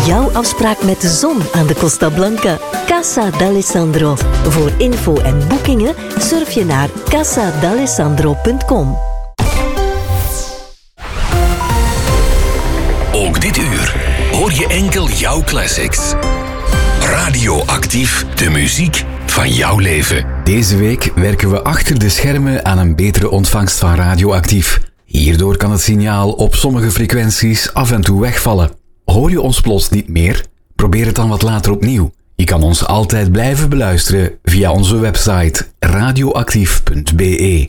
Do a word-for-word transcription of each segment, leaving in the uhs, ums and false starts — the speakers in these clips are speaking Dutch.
Jouw afspraak met de zon aan de Costa Blanca. Casa d'Alessandro. Voor info en boekingen surf je naar casa d'alessandro punt com. Ook dit uur hoor je enkel jouw classics. Radioactief, de muziek van jouw leven. Deze week werken we achter de schermen aan een betere ontvangst van Radioactief. Hierdoor kan het signaal op sommige frequenties af en toe wegvallen. Hoor je ons plots niet meer? Probeer het dan wat later opnieuw. Je kan ons altijd blijven beluisteren via onze website radioactief punt b e.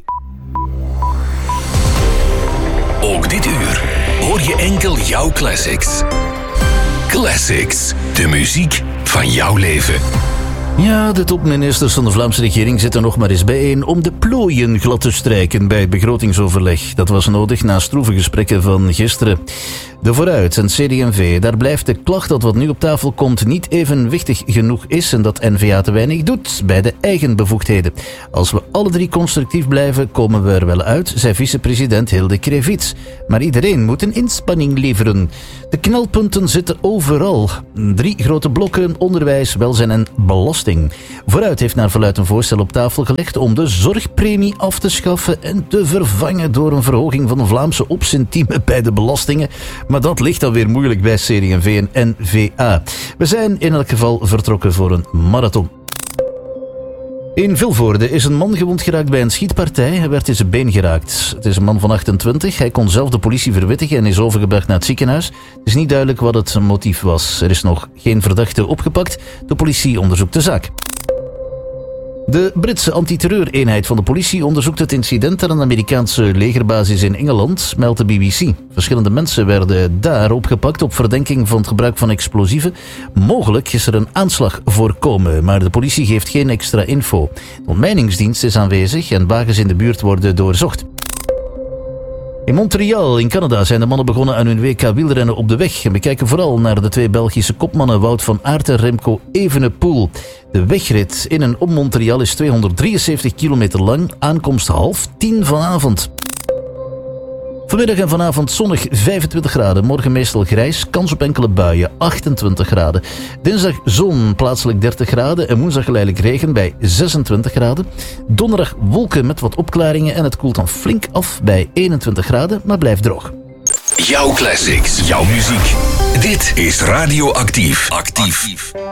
Ook dit uur hoor je enkel jouw classics. Classics, de muziek van jouw leven. Ja, de topministers van de Vlaamse regering zitten nog maar eens bijeen om de plooien glad te strijken bij het begrotingsoverleg. Dat was nodig na stroeve gesprekken van gisteren. De Vooruit en C D en V, daar blijft de klacht dat wat nu op tafel komt niet evenwichtig genoeg is en dat N V A te weinig doet bij de eigen bevoegdheden. Als we alle drie constructief blijven, komen we er wel uit, zei vicepresident Hilde Krevits. Maar iedereen moet een inspanning leveren. De knelpunten zitten overal. Drie grote blokken: onderwijs, welzijn en belasting. Vooruit heeft naar verluidt een voorstel op tafel gelegd om de zorgpremie af te schaffen en te vervangen door een verhoging van de Vlaamse opcentiemen bij de belastingen. Maar dat ligt dan weer moeilijk bij C D en V en N V A. We zijn in elk geval vertrokken voor een marathon. In Vilvoorde is een man gewond geraakt bij een schietpartij. Hij werd in zijn been geraakt. Het is een man van achtentwintig. Hij kon zelf de politie verwittigen en is overgebracht naar het ziekenhuis. Het is niet duidelijk wat het motief was. Er is nog geen verdachte opgepakt. De politie onderzoekt de zaak. De Britse antiterreureenheid van de politie onderzoekt het incident aan een Amerikaanse legerbasis in Engeland, meldt de B B C. Verschillende mensen werden daar opgepakt op verdenking van het gebruik van explosieven. Mogelijk is er een aanslag voorkomen, maar de politie geeft geen extra info. De ontmijningsdienst is aanwezig en wagens in de buurt worden doorzocht. In Montreal, in Canada, zijn de mannen begonnen aan hun W K wielrennen op de weg. En we kijken vooral naar de twee Belgische kopmannen Wout van Aert en Remco Evenepoel. De wegrit in en om Montreal is tweehonderddrieënzeventig kilometer lang, aankomst half tien vanavond. Vanmiddag en vanavond zonnig vijfentwintig graden, morgen meestal grijs, kans op enkele buien achtentwintig graden. Dinsdag zon, plaatselijk dertig graden en woensdag geleidelijk regen bij zesentwintig graden. Donderdag wolken met wat opklaringen en het koelt dan flink af bij eenentwintig graden, maar blijft droog. Jouw classics, jouw muziek. Dit is Radioactief. Actief.